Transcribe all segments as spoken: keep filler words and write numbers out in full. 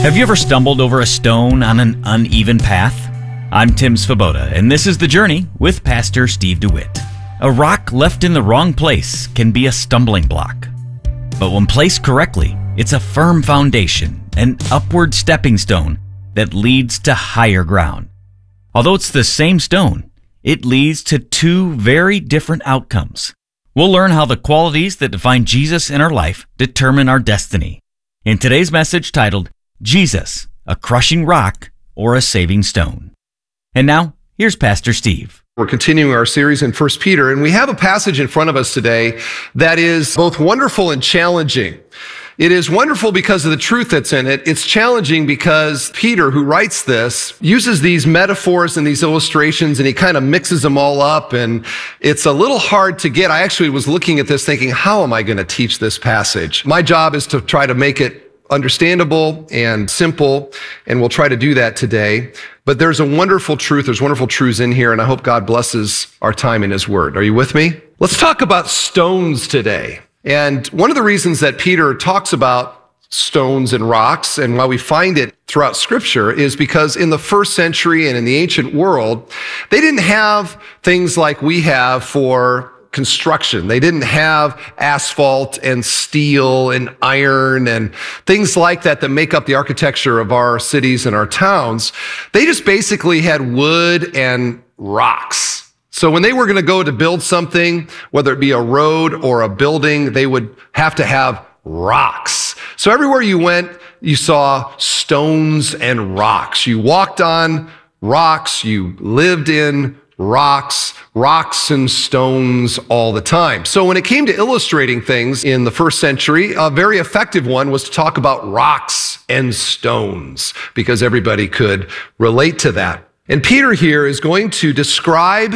Have you ever stumbled over a stone on an uneven path? I'm Tim Svoboda, and this is The Journey with Pastor Steve DeWitt. A rock left in the wrong place can be a stumbling block. But when placed correctly, it's a firm foundation, an upward stepping stone that leads to higher ground. Although it's the same stone, it leads to two very different outcomes. We'll learn how the qualities that define Jesus in our life determine our destiny. In today's message titled, Jesus, a crushing rock or a saving stone. And now, here's Pastor Steve. We're continuing our series in First Peter, and we have a passage in front of us today that is both wonderful and challenging. It is wonderful because of the truth that's in it. It's challenging because Peter, who writes this, uses these metaphors and these illustrations, and he kind of mixes them all up, and it's a little hard to get. I actually was looking at this thinking, how am I going to teach this passage? My job is to try to make it understandable and simple, and we'll try to do that today. But there's a wonderful truth, there's wonderful truths in here, and I hope God blesses our time in His Word. Are you with me? Let's talk about stones today. And one of the reasons that Peter talks about stones and rocks, and why we find it throughout Scripture, is because in the first century and in the ancient world, they didn't have things like we have for construction. They didn't have asphalt and steel and iron and things like that that make up the architecture of our cities and our towns. They just basically had wood and rocks. So when they were going to go to build something, whether it be a road or a building, they would have to have rocks. So everywhere you went, you saw stones and rocks. You walked on rocks. You lived in rocks, rocks and stones all the time. So when it came to illustrating things in the first century, a very effective one was to talk about rocks and stones, because everybody could relate to that. And Peter here is going to describe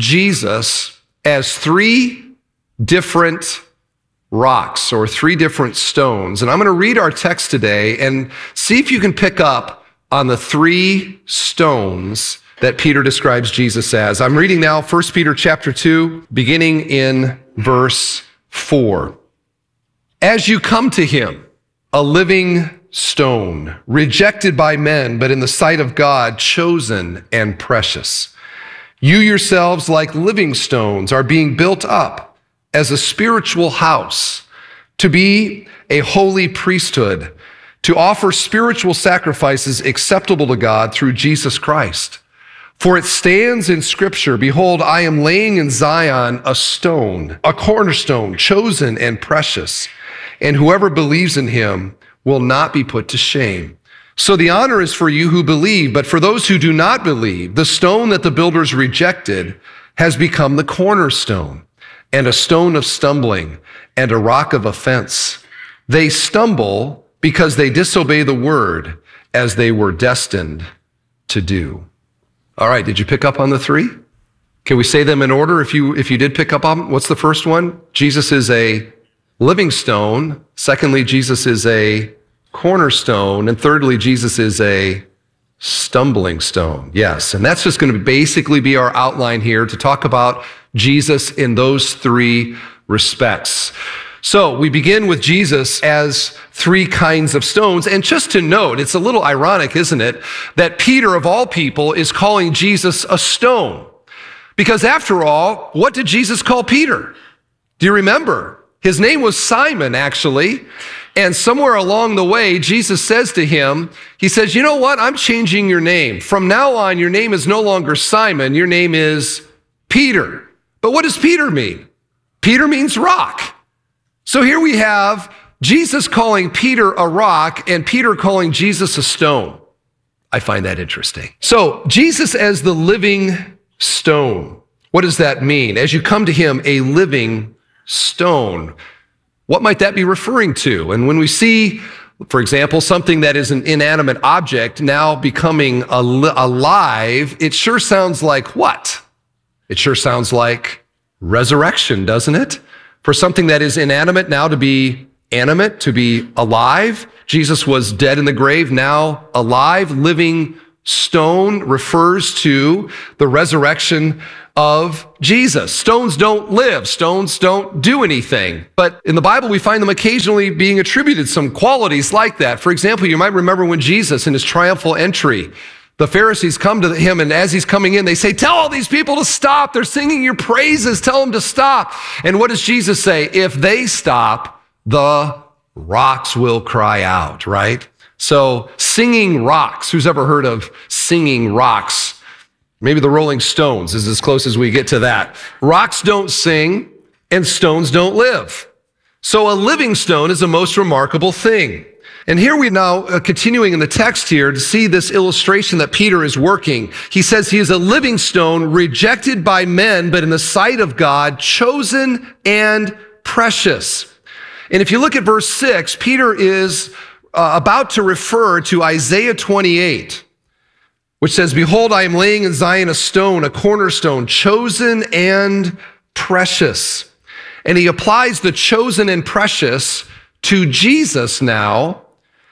Jesus as three different rocks or three different stones. And I'm going to read our text today and see if you can pick up on the three stones that Peter describes Jesus as. I'm reading now First Peter chapter two, beginning in verse four. As you come to him, a living stone, rejected by men, but in the sight of God, chosen and precious. You yourselves, like living stones, are being built up as a spiritual house, to be a holy priesthood, to offer spiritual sacrifices acceptable to God through Jesus Christ. For it stands in Scripture, behold, I am laying in Zion a stone, a cornerstone, chosen and precious, and whoever believes in him will not be put to shame. So the honor is for you who believe, but for those who do not believe, the stone that the builders rejected has become the cornerstone, and a stone of stumbling, and a rock of offense. They stumble because they disobey the word, as they were destined to do. All right, did you pick up on the three? Can we say them in order if you if you did pick up on them? What's the first one? Jesus is a living stone. Secondly, Jesus is a cornerstone. And thirdly, Jesus is a stumbling stone. Yes, and that's just going to basically be our outline here to talk about Jesus in those three respects. So we begin with Jesus as three kinds of stones. And just to note, it's a little ironic, isn't it, that Peter, of all people, is calling Jesus a stone. Because after all, what did Jesus call Peter? Do you remember? His name was Simon, actually. And somewhere along the way, Jesus says to him, he says, you know what? I'm changing your name. From now on, your name is no longer Simon. Your name is Peter. But what does Peter mean? Peter means rock. So here we have Jesus calling Peter a rock and Peter calling Jesus a stone. I find that interesting. So Jesus as the living stone. What does that mean? As you come to him, a living stone. What might that be referring to? And when we see, for example, something that is an inanimate object now becoming al- alive, it sure sounds like what? It sure sounds like resurrection, doesn't it? For something that is inanimate now to be animate, to be alive. Jesus was dead in the grave, now alive, living stone refers to the resurrection of Jesus. Stones don't live. Stones don't do anything. But in the Bible, we find them occasionally being attributed some qualities like that. For example, you might remember when Jesus, in his triumphal entry, the Pharisees come to him, and as he's coming in, they say, tell all these people to stop. They're singing your praises. Tell them to stop. And what does Jesus say? If they stop, the rocks will cry out, right? So singing rocks. Who's ever heard of singing rocks? Maybe the Rolling Stones is as close as we get to that. Rocks don't sing and stones don't live. So a living stone is a most remarkable thing. And here we now, uh, continuing in the text here, to see this illustration that Peter is working. He says he is a living stone, rejected by men, but in the sight of God, chosen and precious. And if you look at verse six, Peter is uh, about to refer to Isaiah twenty-eight, which says, behold, I am laying in Zion a stone, a cornerstone, chosen and precious. And he applies the chosen and precious to Jesus now.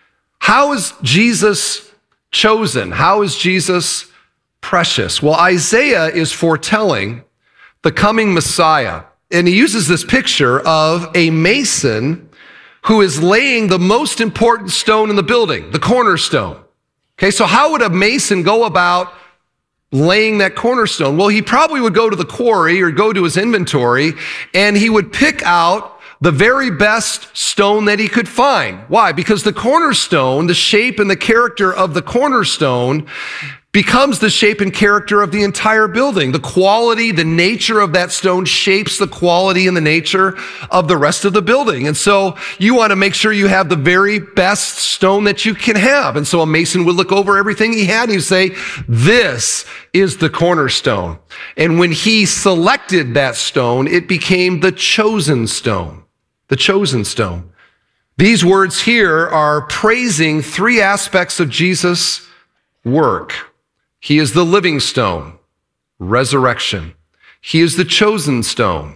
How is Jesus chosen? How is Jesus precious? Well, Isaiah is foretelling the coming Messiah. And he uses this picture of a mason who is laying the most important stone in the building, the cornerstone. Okay, so how would a mason go about laying that cornerstone? Well, he probably would go to the quarry or go to his inventory, and he would pick out the very best stone that he could find. Why? Because the cornerstone, the shape and the character of the cornerstone becomes the shape and character of the entire building. The quality, the nature of that stone shapes the quality and the nature of the rest of the building. And so you want to make sure you have the very best stone that you can have. And so a mason would look over everything he had and he'd say, this is the cornerstone. And when he selected that stone, it became the chosen stone. The chosen stone. These words here are praising three aspects of Jesus' work. He is the living stone, resurrection. He is the chosen stone,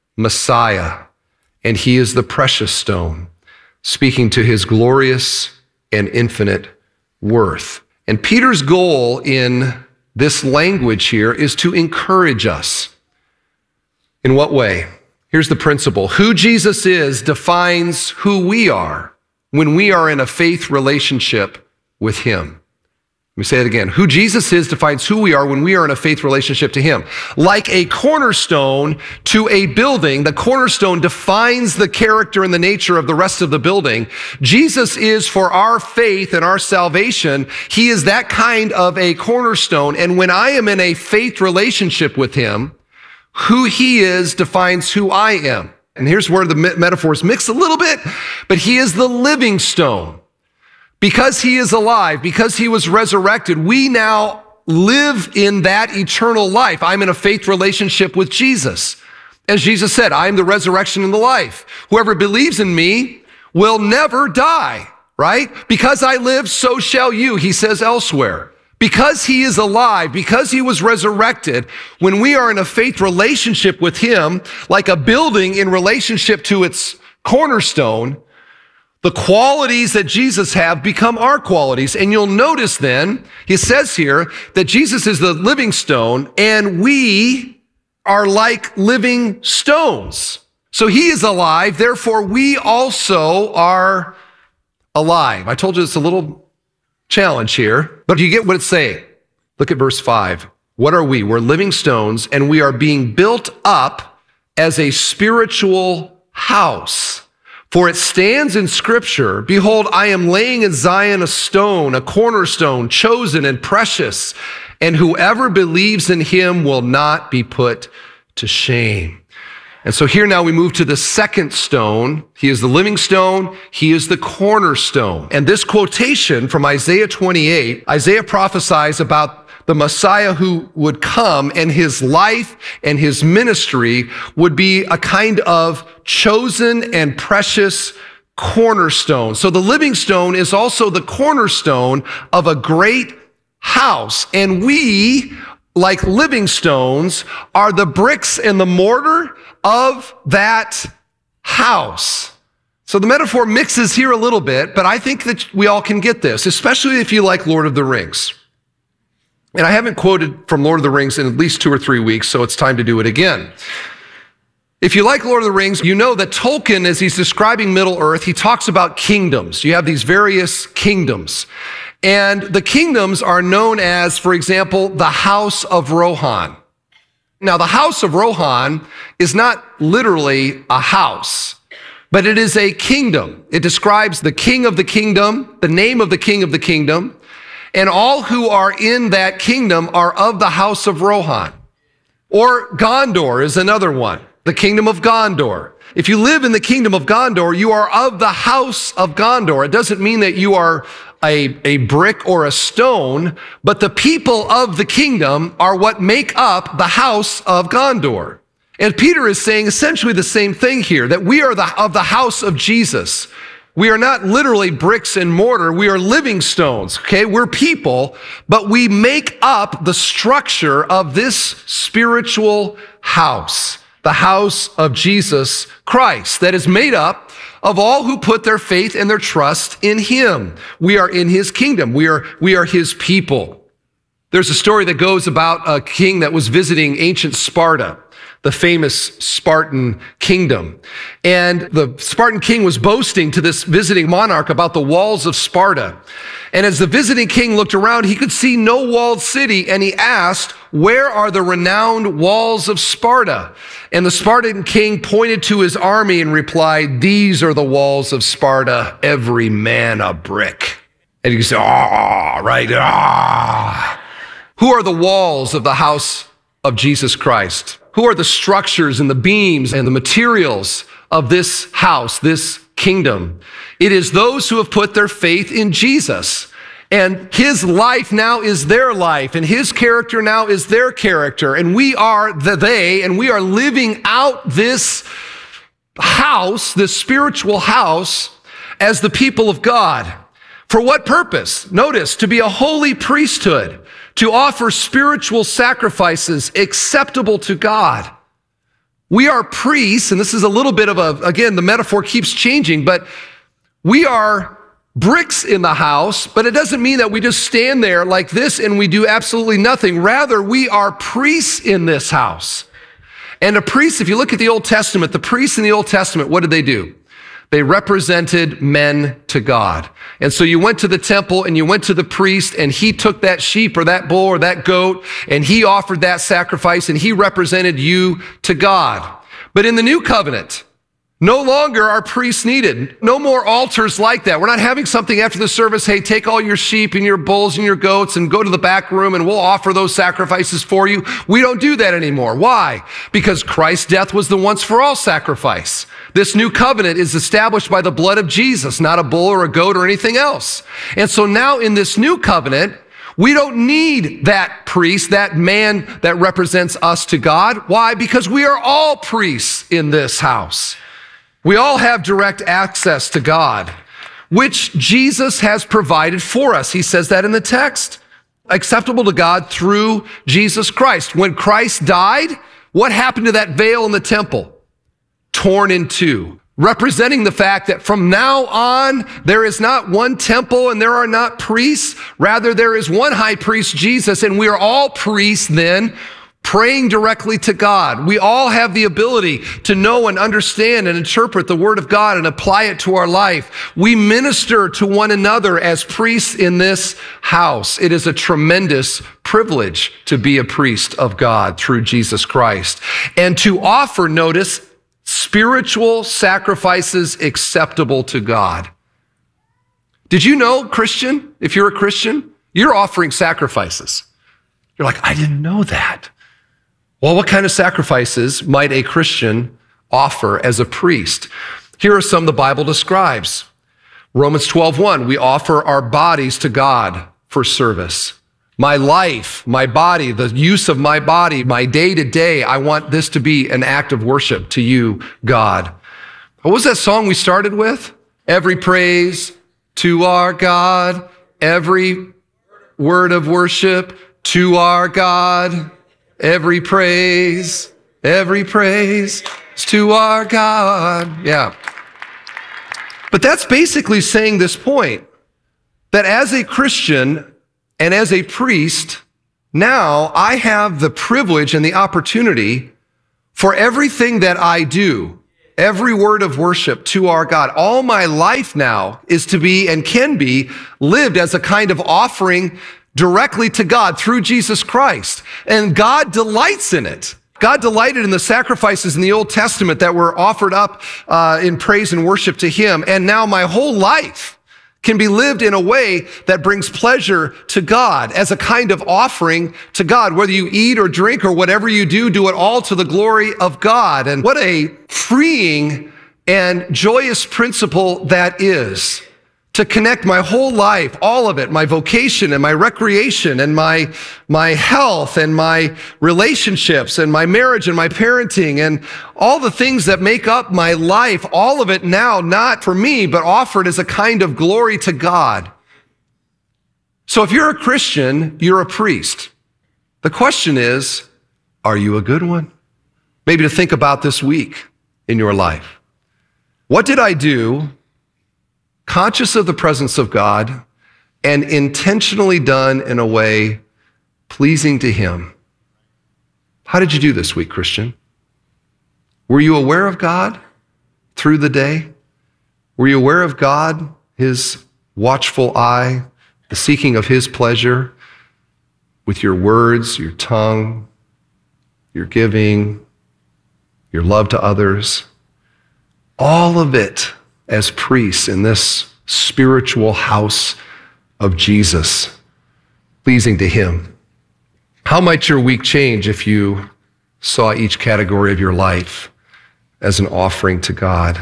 Messiah. And he is the precious stone, speaking to his glorious and infinite worth. And Peter's goal in this language here is to encourage us. In what way? Here's the principle. Who Jesus is defines who we are when we are in a faith relationship with him. Let me say it again. Who Jesus is defines who we are when we are in a faith relationship to him. Like a cornerstone to a building, the cornerstone defines the character and the nature of the rest of the building. Jesus is for our faith and our salvation. He is that kind of a cornerstone. And when I am in a faith relationship with him, who he is defines who I am. And here's where the metaphors mix a little bit, but he is the living stone. Because he is alive, because he was resurrected, we now live in that eternal life. I'm in a faith relationship with Jesus. As Jesus said, I am the resurrection and the life. Whoever believes in me will never die, right? Because I live, so shall you, he says elsewhere. Because he is alive, because he was resurrected, when we are in a faith relationship with him, like a building in relationship to its cornerstone, the qualities that Jesus have become our qualities. And you'll notice then, he says here that Jesus is the living stone and we are like living stones. So he is alive, therefore we also are alive. I told you it's a little challenge here, but you get what it's saying. Look at verse five. What are we? We're living stones and we are being built up as a spiritual house. For it stands in Scripture, behold, I am laying in Zion a stone, a cornerstone, chosen and precious, and whoever believes in him will not be put to shame. And so here now we move to the second stone. He is the living stone. He is the cornerstone. And this quotation from Isaiah twenty-eight, Isaiah prophesies about the Messiah who would come, and his life and his ministry would be a kind of chosen and precious cornerstone. So the living stone is also the cornerstone of a great house. And we, like living stones, are the bricks and the mortar of that house. So the metaphor mixes here a little bit, but I think that we all can get this, especially if you like Lord of the Rings. And I haven't quoted from Lord of the Rings in at least two or three weeks, so it's time to do it again. If you like Lord of the Rings, you know that Tolkien, as he's describing Middle-earth, he talks about kingdoms. You have these various kingdoms. And the kingdoms are known as, for example, the House of Rohan. Now, the House of Rohan is not literally a house, but it is a kingdom. It describes the king of the kingdom, the name of the king of the kingdom, and all who are in that kingdom are of the House of Rohan. Or Gondor is another one, the kingdom of Gondor. If you live in the kingdom of Gondor, you are of the House of Gondor. It doesn't mean that you are a, a brick or a stone, but the people of the kingdom are what make up the House of Gondor. And Peter is saying essentially the same thing here, that we are the, of the house of Jesus. We are not literally bricks and mortar. We are living stones, okay? We're people, but we make up the structure of this spiritual house, the house of Jesus Christ, that is made up of all who put their faith and their trust in him. We are in his kingdom. We are, we are his people. There's a story that goes about a king that was visiting ancient Sparta, the famous Spartan kingdom. And the Spartan king was boasting to this visiting monarch about the walls of Sparta. And as the visiting king looked around, he could see no walled city, and he asked, "Where are the renowned walls of Sparta?" And the Spartan king pointed to his army and replied, "These are the walls of Sparta, every man a brick." And you say, "Ah, right, ah." Who are the walls of the house of Jesus Christ? Who are the structures and the beams and the materials of this house, this kingdom? It is those who have put their faith in Jesus. And his life now is their life, and his character now is their character. And we are the they, and we are living out this house, this spiritual house, as the people of God. For what purpose? Notice, to be a holy priesthood, to offer spiritual sacrifices acceptable to God. We are priests, and this is a little bit of a, again, the metaphor keeps changing, but we are bricks in the house, but it doesn't mean that we just stand there like this and we do absolutely nothing. Rather, we are priests in this house. And a priest, if you look at the Old Testament, the priests in the Old Testament, what did they do? They represented men to God. And so you went to the temple and you went to the priest, and he took that sheep or that bull or that goat and he offered that sacrifice, and he represented you to God. But in the new covenant, no longer are priests needed. No more altars like that. We're not having something after the service. Hey, take all your sheep and your bulls and your goats and go to the back room and we'll offer those sacrifices for you. We don't do that anymore. Why? Because Christ's death was the once for all sacrifice. This new covenant is established by the blood of Jesus, not a bull or a goat or anything else. And so now in this new covenant, we don't need that priest, that man that represents us to God. Why? Because we are all priests in this house. We all have direct access to God, which Jesus has provided for us. He says that in the text. Acceptable to God through Jesus Christ. When Christ died, what happened to that veil in the temple? Torn in two, representing the fact that from now on, there is not one temple and there are not priests. Rather, there is one high priest, Jesus, and we are all priests then, praying directly to God. We all have the ability to know and understand and interpret the word of God and apply it to our life. We minister to one another as priests in this house. It is a tremendous privilege to be a priest of God through Jesus Christ and to offer, notice, spiritual sacrifices acceptable to God. Did you know, Christian, if you're a Christian, you're offering sacrifices? You're like, I didn't know that. Well, what kind of sacrifices might a Christian offer as a priest? Here are some the Bible describes. Romans twelve one, we offer our bodies to God for service. My life, my body, the use of my body, my day to day, I want this to be an act of worship to you, God. What was that song we started with? Every praise to our God, every word of worship to our God. Every praise, every praise is to our God. Yeah. But that's basically saying this point, that as a Christian and as a priest, now I have the privilege and the opportunity for everything that I do, every word of worship to our God. All my life now is to be and can be lived as a kind of offering directly to God through Jesus Christ. And God delights in it. God delighted in the sacrifices in the Old Testament that were offered up uh, in praise and worship to him. And now my whole life can be lived in a way that brings pleasure to God as a kind of offering to God. Whether you eat or drink or whatever you do, do it all to the glory of God. And what a freeing and joyous principle that is, to connect my whole life, all of it, my vocation and my recreation and my, my health and my relationships and my marriage and my parenting and all the things that make up my life, all of it now, not for me, but offered as a kind of glory to God. So if you're a Christian, you're a priest. The question is, are you a good one? Maybe to think about this week in your life. What did I do, conscious of the presence of God, and intentionally done in a way pleasing to him? How did you do this week, Christian? Were you aware of God through the day? Were you aware of God, his watchful eye, the seeking of his pleasure with your words, your tongue, your giving, your love to others? All of it as priests in this spiritual house of Jesus, pleasing to him. How might your week change if you saw each category of your life as an offering to God?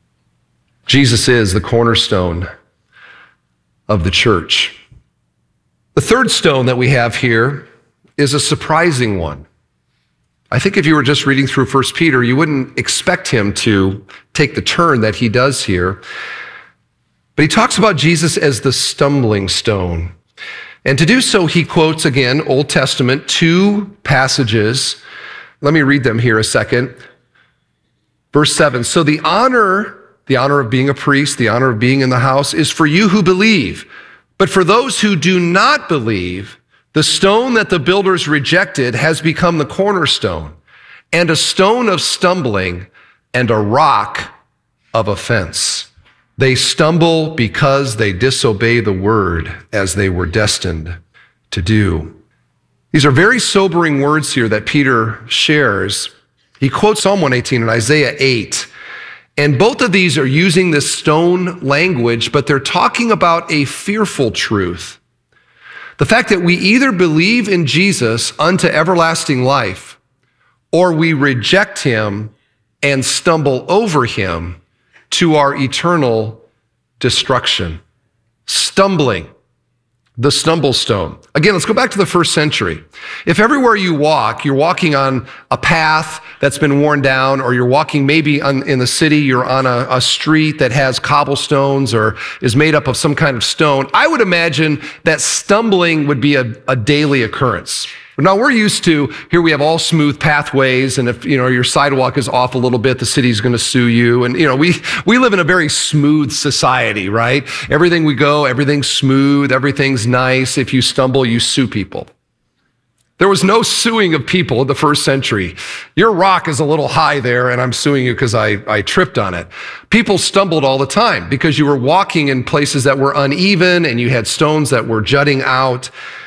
Jesus is the cornerstone of the church. The third stone that we have here is a surprising one. I think if you were just reading through First Peter, you wouldn't expect him to take the turn that he does here. But he talks about Jesus as the stumbling stone. And to do so, he quotes again, Old Testament, two passages. Let me read them here a second. Verse seven, so the honor, the honor of being a priest, the honor of being in the house is for you who believe. But for those who do not believe, the stone that the builders rejected has become the cornerstone, and a stone of stumbling and a rock of offense. They stumble because they disobey the word as they were destined to do. These are very sobering words here that Peter shares. He quotes Psalm one eighteen and Isaiah eight. And both of these are using this stone language, but they're talking about a fearful truth. The fact that we either believe in Jesus unto everlasting life, or we reject him and stumble over him to our eternal destruction. Stumbling, the stumble stone. Again, let's go back to the first century. If everywhere you walk, you're walking on a path that's been worn down, or you're walking maybe on, in the city, you're on a, a street that has cobblestones or is made up of some kind of stone, I would imagine that stumbling would be a, a daily occurrence. Now we're used to, here we have all smooth pathways, and if, you know, your sidewalk is off a little bit, the city's going to sue you. And, you know, we, we live in a very smooth society, right? Everything we go, everything's smooth, everything's nice. If you stumble, you sue people. There was no suing of people in the first century. Your rock is a little high there, and I'm suing you because I, I tripped on it. People stumbled all the time because you were walking in places that were uneven and you had stones that were jutting out.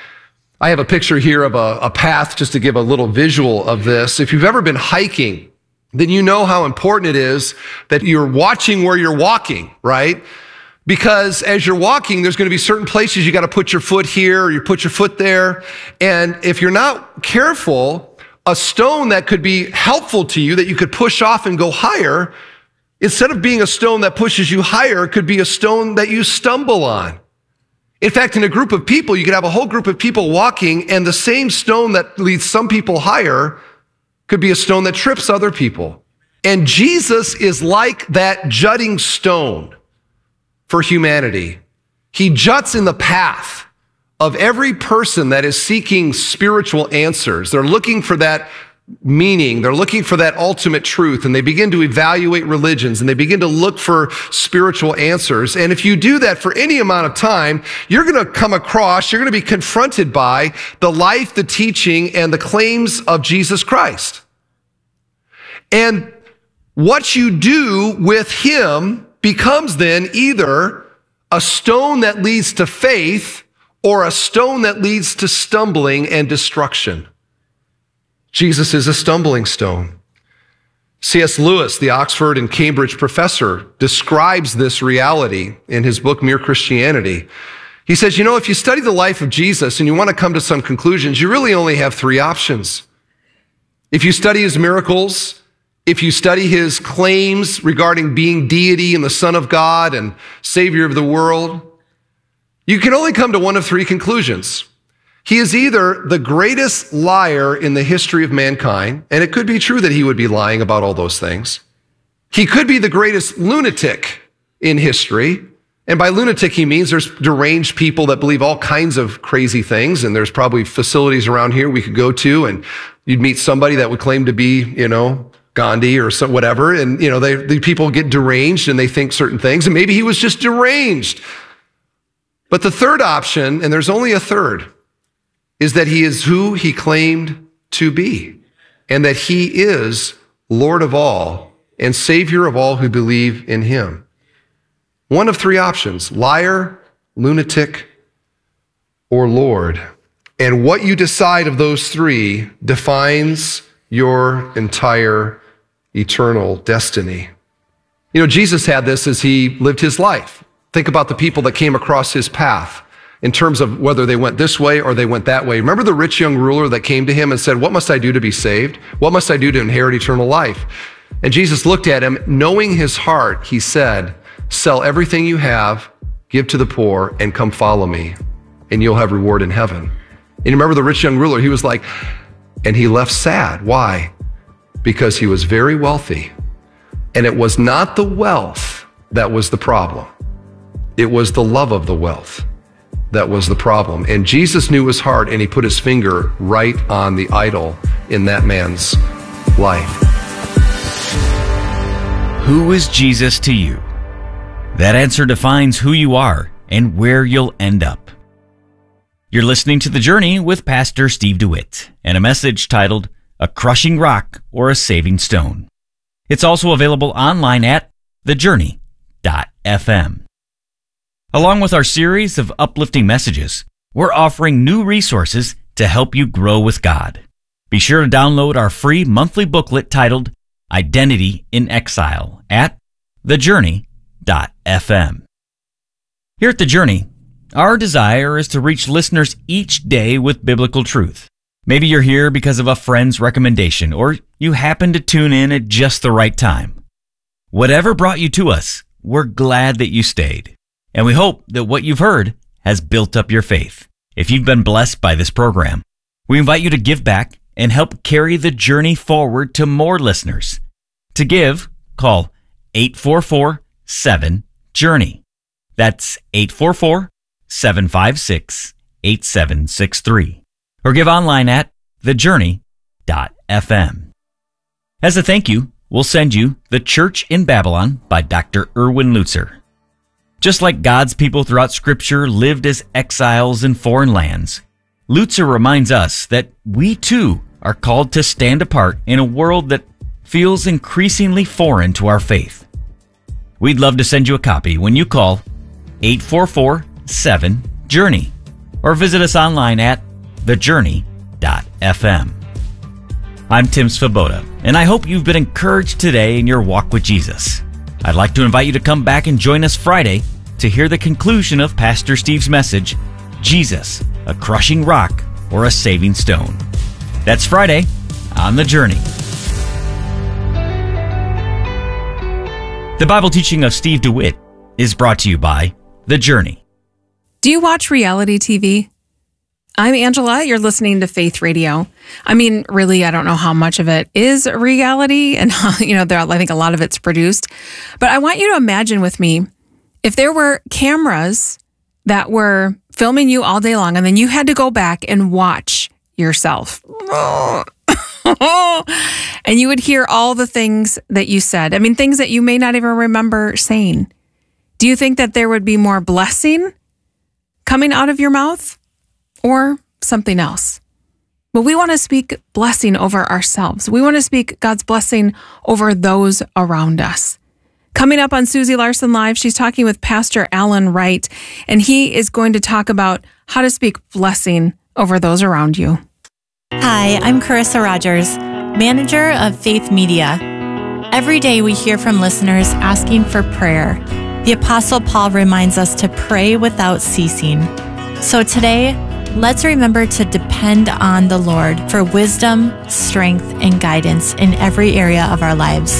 I have a picture here of a, a path just to give a little visual of this. If you've ever been hiking, then you know how important it is that you're watching where you're walking, right? Because as you're walking, there's going to be certain places you got to put your foot here, or you put your foot there. And if you're not careful, a stone that could be helpful to you, that you could push off and go higher, instead of being a stone that pushes you higher, could be a stone that you stumble on. In fact, in a group of people, you could have a whole group of people walking, and the same stone that leads some people higher could be a stone that trips other people. And Jesus is like that jutting stone for humanity. He juts in the path of every person that is seeking spiritual answers. They're looking for that meaning, they're looking for that ultimate truth, and they begin to evaluate religions, and they begin to look for spiritual answers. And if you do that for any amount of time, you're going to come across, you're going to be confronted by the life, the teaching, and the claims of Jesus Christ. And what you do with him becomes then either a stone that leads to faith or a stone that leads to stumbling and destruction. Jesus is a stumbling stone. C S Lewis, the Oxford and Cambridge professor, describes this reality in his book, Mere Christianity. He says, you know, if you study the life of Jesus and you want to come to some conclusions, you really only have three options. If you study his miracles, if you study his claims regarding being deity and the Son of God and Savior of the world, you can only come to one of three conclusions. He is either the greatest liar in the history of mankind, and it could be true that he would be lying about all those things. He could be the greatest lunatic in history. And by lunatic, he means there's deranged people that believe all kinds of crazy things. And there's probably facilities around here we could go to, and you'd meet somebody that would claim to be, you know, Gandhi or some whatever. And, you know, they, the people get deranged and they think certain things. And maybe he was just deranged. But the third option, and there's only a third, is that he is who he claimed to be, and that he is Lord of all and Savior of all who believe in him. One of three options: liar, lunatic, or Lord. And what you decide of those three defines your entire eternal destiny. You know, Jesus had this as he lived his life. Think about the people that came across his path, in terms of whether they went this way or they went that way. Remember the rich young ruler that came to him and said, what must I do to be saved? What must I do to inherit eternal life? And Jesus looked at him, knowing his heart, he said, sell everything you have, give to the poor, and come follow me, and you'll have reward in heaven. And you remember the rich young ruler, he was like, and he left sad. Why? Because he was very wealthy. And it was not the wealth that was the problem. It was the love of the wealth that was the problem. And Jesus knew his heart, and he put his finger right on the idol in that man's life. Who is Jesus to you? That answer defines who you are and where you'll end up. You're listening to The Journey with Pastor Steve DeWitt and a message titled, A Crushing Rock or a Saving Stone. It's also available online at the journey dot f m. Along with our series of uplifting messages, we're offering new resources to help you grow with God. Be sure to download our free monthly booklet titled Identity in Exile at the journey dot f m. Here at The Journey, our desire is to reach listeners each day with biblical truth. Maybe you're here because of a friend's recommendation, or you happen to tune in at just the right time. Whatever brought you to us, we're glad that you stayed. And we hope that what you've heard has built up your faith. If you've been blessed by this program, we invite you to give back and help carry the journey forward to more listeners. To give, call eight four four, seven, journey. That's eight four four, seven five six, eight seven six three. Or give online at the journey dot f m. As a thank you, we'll send you The Church in Babylon by Doctor Erwin Lutzer. Just like God's people throughout Scripture lived as exiles in foreign lands, Lutzer reminds us that we too are called to stand apart in a world that feels increasingly foreign to our faith. We'd love to send you a copy when you call eight four four, seven, journey or visit us online at the journey dot f m. I'm Tim Svoboda, and I hope you've been encouraged today in your walk with Jesus. I'd like to invite you to come back and join us Friday to hear the conclusion of Pastor Steve's message, Jesus, a Crushing Rock or a Saving Stone. That's Friday on The Journey. The Bible teaching of Steve DeWitt is brought to you by The Journey. Do you watch reality T V? I'm Angela. You're listening to Faith Radio. I mean, really, I don't know how much of it is reality and how, you know, there, I think a lot of it's produced. But I want you to imagine with me, if there were cameras that were filming you all day long and then you had to go back and watch yourself. and you would hear all the things that you said. I mean, things that you may not even remember saying. Do you think that there would be more blessing coming out of your mouth or something else? Well, we want to speak blessing over ourselves. We want to speak God's blessing over those around us. Coming up on Susie Larson Live, she's talking with Pastor Alan Wright, and he is going to talk about how to speak blessing over those around you. Hi, I'm Carissa Rogers, manager of Faith Media. Every day we hear from listeners asking for prayer. The Apostle Paul reminds us to pray without ceasing. So today, let's remember to depend on the Lord for wisdom, strength, and guidance in every area of our lives.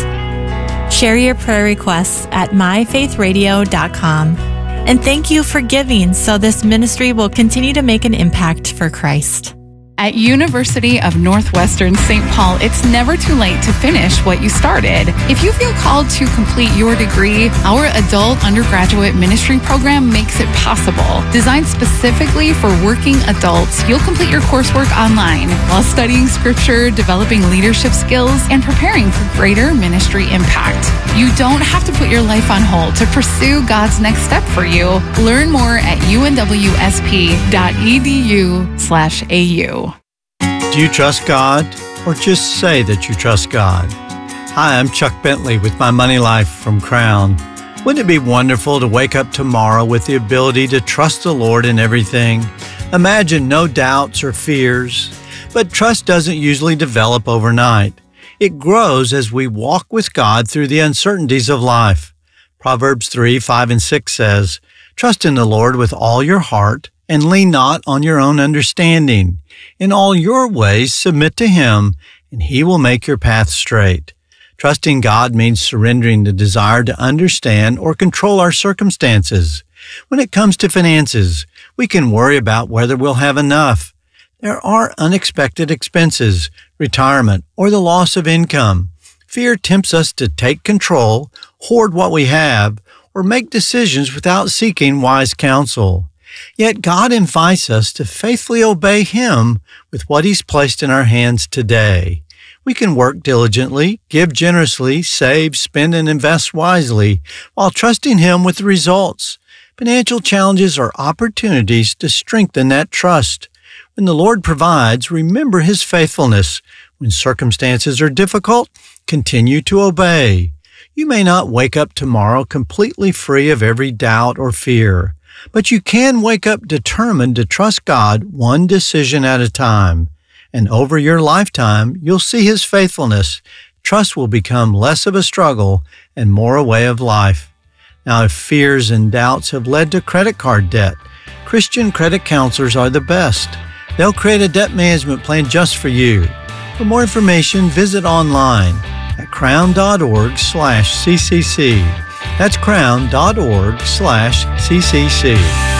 Share your prayer requests at my faith radio dot com. And thank you for giving so this ministry will continue to make an impact for Christ. At University of Northwestern Saint Paul, it's never too late to finish what you started. If you feel called to complete your degree, our adult undergraduate ministry program makes it possible. Designed specifically for working adults, you'll complete your coursework online while studying scripture, developing leadership skills, and preparing for greater ministry impact. You don't have to put your life on hold to pursue God's next step for you. Learn more at u n w s p dot e d u slash a u. Do you trust God, or just say that you trust God? Hi, I'm Chuck Bentley with My Money Life from Crown. Wouldn't it be wonderful to wake up tomorrow with the ability to trust the Lord in everything? Imagine no doubts or fears. But trust doesn't usually develop overnight. It grows as we walk with God through the uncertainties of life. Proverbs three, five, and six says, "Trust in the Lord with all your heart, and lean not on your own understanding. In all your ways submit to Him, and He will make your path straight." Trusting God means surrendering the desire to understand or control our circumstances. When it comes to finances, we can worry about whether we'll have enough. There are unexpected expenses, retirement, or the loss of income. Fear tempts us to take control, hoard what we have, or make decisions without seeking wise counsel. Yet God invites us to faithfully obey Him with what He's placed in our hands today. We can work diligently, give generously, save, spend, and invest wisely while trusting Him with the results. Financial challenges are opportunities to strengthen that trust. When the Lord provides, remember His faithfulness. When circumstances are difficult, continue to obey. You may not wake up tomorrow completely free of every doubt or fear, but you can wake up determined to trust God one decision at a time. And over your lifetime, you'll see His faithfulness. Trust will become less of a struggle and more a way of life. Now, if fears and doubts have led to credit card debt, Christian credit counselors are the best. They'll create a debt management plan just for you. For more information, visit online at crown.org slash ccc. That's crown.org slash ccc.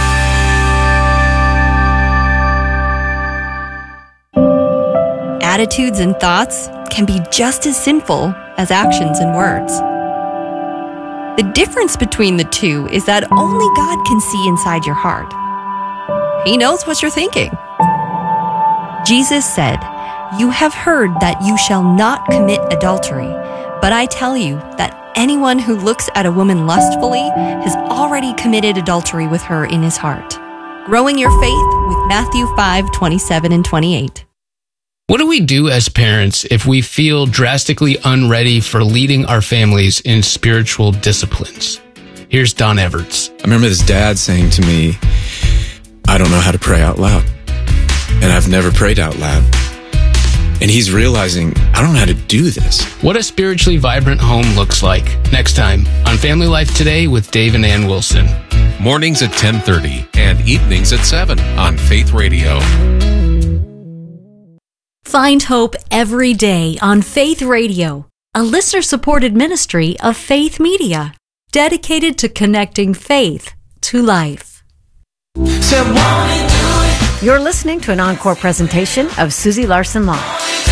Attitudes and thoughts can be just as sinful as actions and words. The difference between the two is that only God can see inside your heart. He knows what you're thinking. Jesus said, "You have heard that you shall not commit adultery, but I tell you that anyone who looks at a woman lustfully has already committed adultery with her in his heart." Growing your faith with Matthew five, twenty-seven and twenty-eight. What do we do as parents if we feel drastically unready for leading our families in spiritual disciplines? Here's Don Everts. I remember this dad saying to me, "I don't know how to pray out loud. And I've never prayed out loud." And he's realizing, I don't know how to do this. What a spiritually vibrant home looks like. Next time on Family Life Today with Dave and Ann Wilson. Mornings at ten thirty and evenings at seven on Faith Radio. Find hope every day on Faith Radio, a listener-supported ministry of Faith Media, dedicated to connecting faith to life. You're listening to an encore presentation of Susie Larson Live.